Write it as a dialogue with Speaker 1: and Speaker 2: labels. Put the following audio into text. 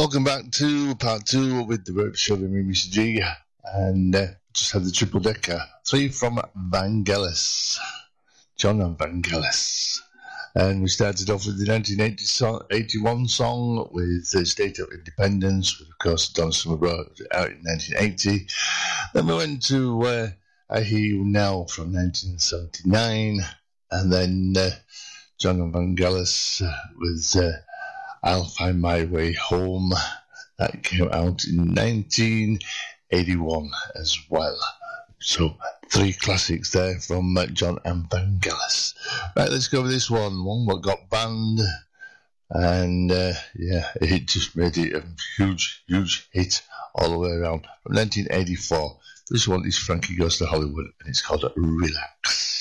Speaker 1: Welcome back to part two with the Rope Show with me, Mr. G, and just had the triple decker. 3 from Vangelis, John and Vangelis. And we started off with the 1981 song with the State of Independence, which of course Donna Summer brought out in 1980. Then we went to I Hear You Now from 1979, and then John and Vangelis with I'll Find My Way Home. That came out in 1981 as well. So 3 classics there from John and Vangelis. Right, let's go with this one. One what got banned, and it just made it a huge hit all the way around. From 1984. This one is Frankie Goes to Hollywood, and it's called Relax.